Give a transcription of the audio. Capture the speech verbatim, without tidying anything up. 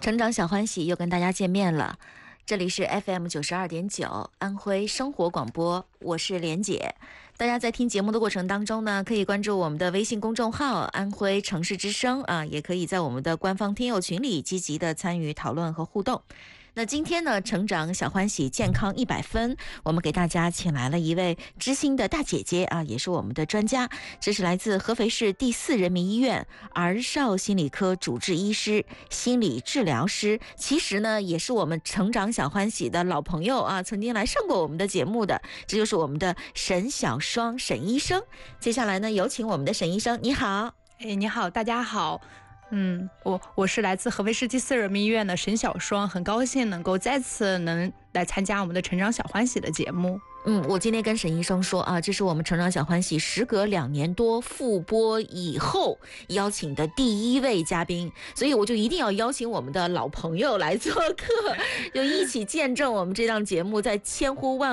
成长小欢喜又跟大家见面了，这里是 F M 九十二点九安徽生活广播，我是莲姐。大家在听节目的过程当中呢，可以关注我们的微信公众号安徽城市之声啊，也可以在我们的官方听友群里积极的参与讨论和互动。那今天呢，成长小欢喜健康一百分，我们给大家请来了一位知心的大姐姐啊，也是我们的专家，这是来自合肥市第四人民医院儿少心理科主治医师、心理治疗师，其实呢也是我们成长小欢喜的老朋友啊，曾经来上过我们的节目的，这就是我们的沈小双沈医生。接下来呢，有请我们的沈医生，你好。 哎，你好，大家好。嗯，我我是来自合肥市第四人民医院的沈小双，很高兴能够再次能来参加我们的成长小欢喜的节目。 嗯，我今天跟沈医生说啊，这是我们成长小欢喜时隔两年多复播以后邀请的第一位嘉宾，所以我就一定要邀请我们的老朋友来做客，就一起见证我们这档节目在千呼万